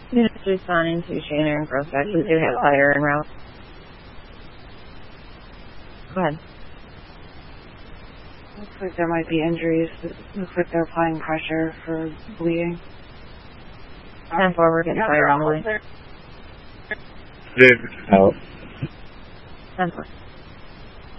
Units responding to Shana and Prospect. We do have fire en route. Go ahead. Looks like there might be injuries. It looks like they're applying pressure for bleeding. 10-4, we're getting fire on the way. Out. 10-4.